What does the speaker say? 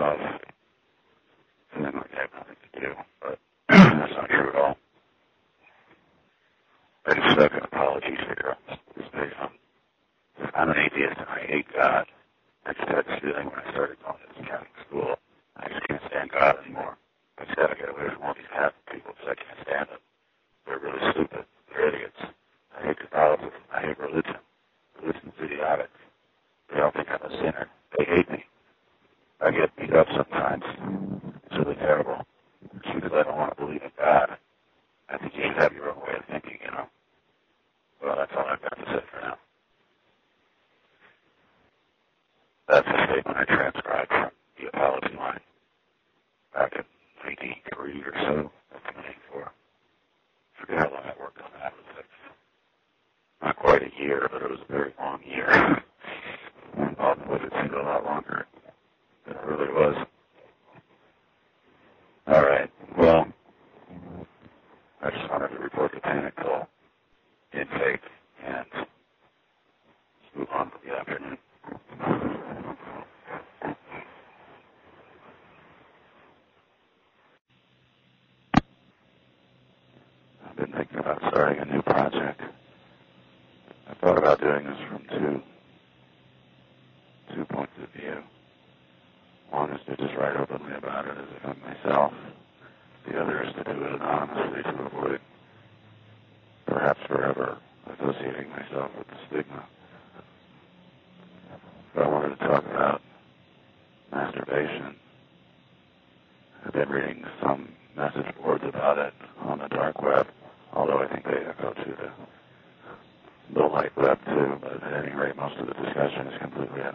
off, feeling like I have nothing to do, but that's not true at all. I just stuck an apology sticker on this page. I'm an atheist and I hate God. I just had this feeling when I started going to this Catholic school. I just can't stand God anymore. I just got to get away from all these Catholic people because I can't stand them. They're really stupid. They're idiots. I hate Catholicism. I hate religion. Religion's idiotic. They all think I'm a sinner. They hate me. I get beat up sometimes. It's really terrible. It's because I don't want to believe in God. I think you should have your own way of thinking, you know. Well, that's all I've got to say for now. That's a statement I transcribed from the apology line back in 1983 or so. That's 1984. I forget how long I worked on that. It was like not quite a year, but it was a very long year. Involved with it seemed a lot longer than it really was. All right. Well, I just wanted to report the panic call intake and move on to the afternoon. I've been thinking about starting a new project. I thought about doing this from two points of view. One is to just write openly about it as if I'm myself. The other is to do it anonymously to avoid, perhaps forever, associating myself with the stigma. But I wanted to talk about